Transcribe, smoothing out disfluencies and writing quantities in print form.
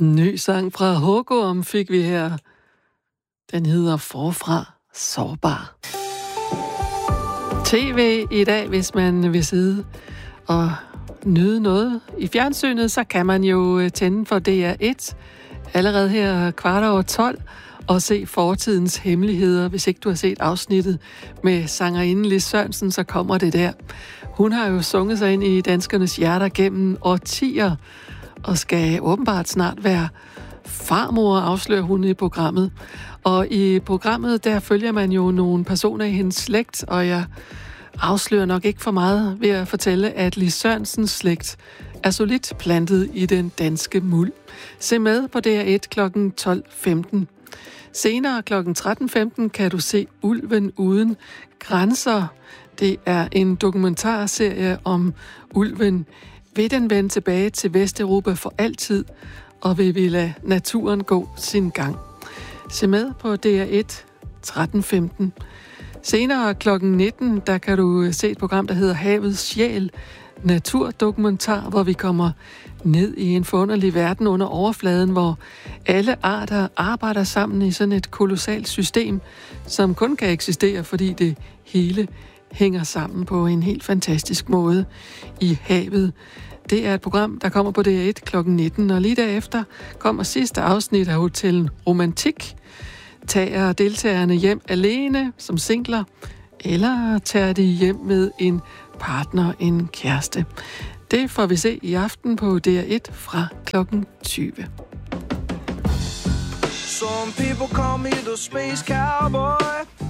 Ny sang fra Hågorm fik vi her. Den hedder Forfra Sårbar. TV i dag, hvis man vil sidde og nyde noget i fjernsynet, så kan man jo tænde for DR1 allerede her 12:15 og se fortidens hemmeligheder. Hvis ikke du har set afsnittet med sangerinden Lis Sørensen, så kommer det der. Hun har jo sunget sig ind i danskernes hjerter gennem årtier, og skal åbenbart snart være farmor, afslører hun i programmet. Og i programmet, der følger man jo nogle personer i hendes slægt, og jeg afslører nok ikke for meget ved at fortælle, at Lis Sørensens slægt er solidt plantet i den danske muld. Se med på DR1 kl. 12:15. Senere kl. 13:15 kan du se Ulven uden grænser. Det er en dokumentarserie om ulven. Vil den vende tilbage til Vesteuropa for altid, og vil vi lade naturen gå sin gang? Se med på DR1 13:15. Senere kl. 19, der kan du se et program, der hedder Havets Sjæl, naturdokumentar, hvor vi kommer ned i en forunderlig verden under overfladen, hvor alle arter arbejder sammen i sådan et kolossalt system, som kun kan eksistere, fordi det hele hænger sammen på en helt fantastisk måde i havet. Det er et program, der kommer på DR1 kl. 19, og lige derefter kommer sidste afsnit af Hotel Romantik. Tager deltagerne hjem alene som singler, eller tager de hjem med en partner, en kæreste? Det får vi se i aften på DR1 fra kl. 20. Some people call me the space cowboy.